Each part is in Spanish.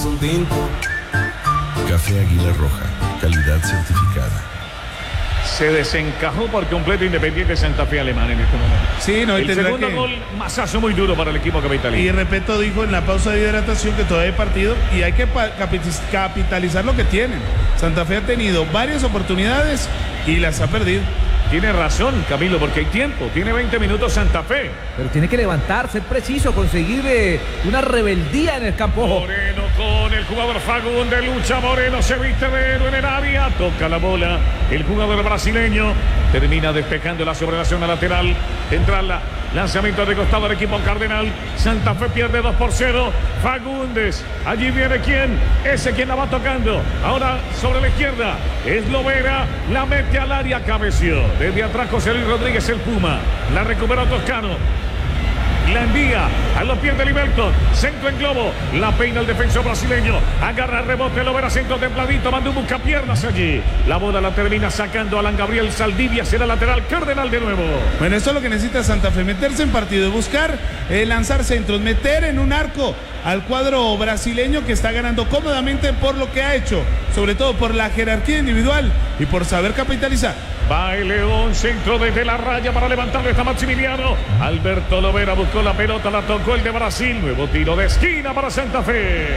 Un tinto. Café Águila Roja, calidad certificada. Se desencajó por completo Independiente Santa Fe alemán en este momento. Sí, no, y el segundo gol, masazo muy duro para el equipo capitalino. Y Repeto dijo en la pausa de hidratación que todavía hay partido y hay que capitalizar lo que tienen. Santa Fe ha tenido varias oportunidades y las ha perdido. Tiene razón, Camilo, porque hay tiempo. Tiene 20 minutos Santa Fe. Pero tiene que levantar, ser preciso, conseguir una rebeldía en el campo. Moreno con el jugador Fagundes, lucha Moreno, se viste de héroe en el área, toca la bola. El jugador brasileño termina despejándola sobre la zona lateral. Entra la lanzamiento de costado del equipo Cardenal. Santa Fe pierde 2-0. Fagundes, allí viene quién, ese quien la va tocando. Ahora sobre la izquierda, es Lovera, la mete al área, cabeció. Desde atrás José Luis Rodríguez, el Puma. La recupera Toscano. La envía a los pies de Liberton. Centro en globo. La peina el defensor brasileño. Agarra rebote. Lovera centro templadito. Manda un buscapiernas allí. La bola la termina sacando Alan Gabriel Saldivia. Será lateral. Cardenal de nuevo. Bueno, esto es lo que necesita Santa Fe. Meterse en partido. Buscar lanzar centros. Meter en un arco al cuadro brasileño que está ganando cómodamente por lo que ha hecho. Sobre todo por la jerarquía individual y por saber capitalizar. Va el León, centro desde la raya para levantarle está Maximiliano. Alberto Lovera buscó la pelota, la tocó el de Brasil. Nuevo tiro de esquina para Santa Fe.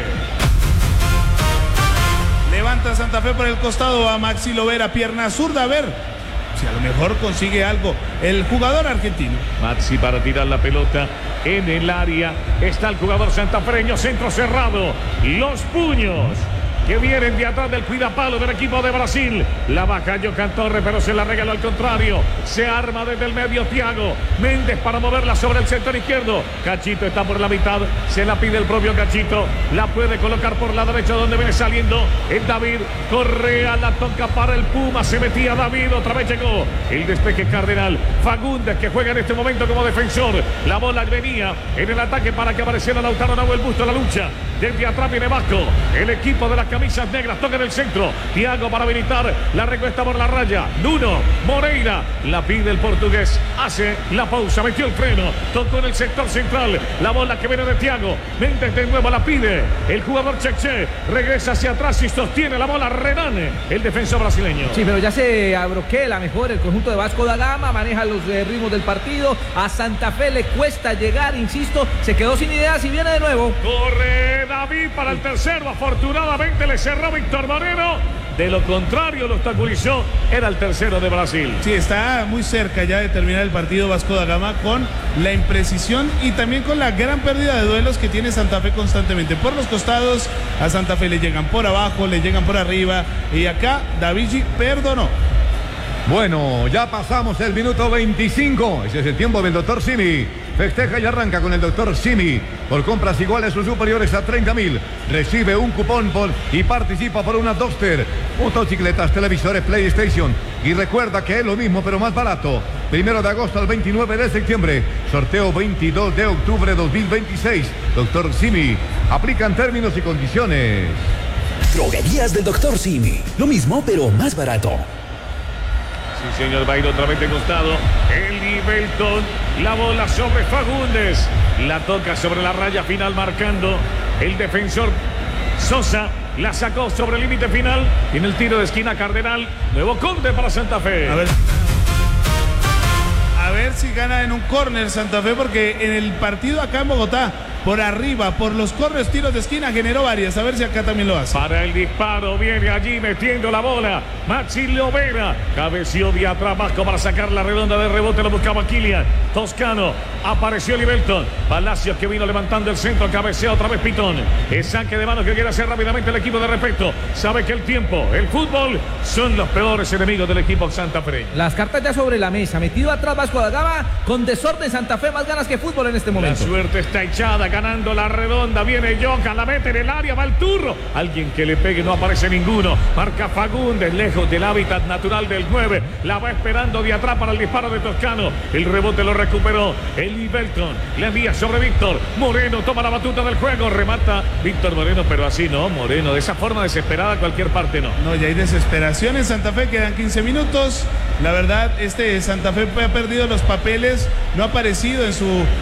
Levanta Santa Fe por el costado a Maxi Lovera, pierna zurda, a ver si a lo mejor consigue algo el jugador argentino. Maxi para tirar la pelota en el área. Está el jugador santafereño, centro cerrado. Los puños que vienen de atrás del cuidapalo del equipo de Brasil. La baja Johan Torres, pero se la regaló al contrario. Se arma desde el medio Thiago Méndez para moverla sobre el sector izquierdo. Cachito está por la mitad, se la pide el propio Cachito. La puede colocar por la derecha donde viene saliendo el David Correa. La toca para el Puma, se metía David, otra vez llegó el despeje Cardenal. Fagundes que juega en este momento como defensor. La bola venía en el ataque para que apareciera Lautaro Nahuel Busto, la lucha. Desde atrás viene Vasco, el equipo de las camisas negras toca en el centro. Thiago para habilitar, la recuesta por la raya. Nuno Moreira, la pide el portugués, hace la pausa, metió el freno, tocó en el sector central. La bola que viene de Thiago Méndez de nuevo la pide el jugador Cheche, regresa hacia atrás y sostiene la bola Renane, el defensor brasileño. Sí, pero ya se abroquela mejor el conjunto de Vasco da Gama, maneja los ritmos del partido. A Santa Fe le cuesta llegar, insisto, se quedó sin ideas y viene de nuevo. Corre David para el tercero, afortunadamente le cerró Víctor Moreno. De lo contrario, lo obstaculizó. Era el tercero de Brasil. Sí, está muy cerca ya de terminar el partido Vasco da Gama con la imprecisión y también con la gran pérdida de duelos que tiene Santa Fe constantemente. Por los costados, a Santa Fe le llegan por abajo, le llegan por arriba. Y acá, Davigi perdonó. Bueno, ya pasamos el minuto 25. Ese es el tiempo del doctor Simi. Festeja y arranca con el doctor Simi. Por compras iguales o superiores a 30.000. Recibe un cupón y participa por una Duster, motocicletas, televisores, PlayStation. Y recuerda que es lo mismo pero más barato. 1 de agosto al 29 de septiembre. Sorteo 22 de octubre 2026. Doctor Simi. Aplican términos y condiciones. Droguerías del doctor Simi. Lo mismo pero más barato. Sí, señor, va a ir otra vez de costado. Eli Belton, la bola sobre Fagundes. La toca sobre la raya final marcando el defensor Sosa. La sacó sobre el límite final. En el tiro de esquina Cardenal. Nuevo corte para Santa Fe. A ver si gana en un córner Santa Fe, porque en el partido acá en Bogotá, por arriba, por los corners, tiros de esquina, generó varias. A ver si acá también lo hace. Para el disparo, viene allí metiendo la bola Maxi Lovera, cabeció de atrás Vasco para sacar la redonda de rebote, lo buscaba Kylian Toscano, apareció Liberton, Palacios que vino levantando el centro, cabecea otra vez Pitón, es saque de manos que quiere hacer rápidamente el equipo de Respeto, sabe que el tiempo, el fútbol, son los peores enemigos del equipo santafereño. Las cartas ya sobre la mesa, metido atrás Vasco da Gama, con desorden Santa Fe, más ganas que fútbol en este momento. La suerte está echada, ganando la redonda, viene Johan, la mete en el área, va el turro, alguien que le pegue, no aparece ninguno, marca Fagundes, lejos del hábitat natural del 9, la va esperando de atrás para el disparo de Toscano, el rebote lo recuperó, Eli Belton, le envía sobre Víctor, Moreno toma la batuta del juego, remata Víctor Moreno, pero así no, Moreno, de esa forma desesperada cualquier parte no. No, ya hay desesperación en Santa Fe, quedan 15 minutos, la verdad, Santa Fe ha perdido los papeles, no ha aparecido en su